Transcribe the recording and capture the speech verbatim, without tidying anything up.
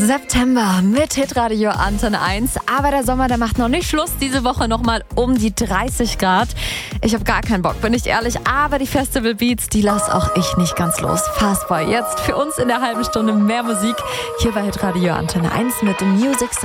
September mit Hitradio Antenne eins. Aber der Sommer, der macht noch nicht Schluss. Diese Woche nochmal um die dreißig Grad. Ich habe gar keinen Bock, bin ich ehrlich. Aber die Festival Beats, die lass auch ich nicht ganz los. Fastboy, jetzt für uns in der halben Stunde mehr Musik. Hier bei Hitradio Antenne eins mit dem Music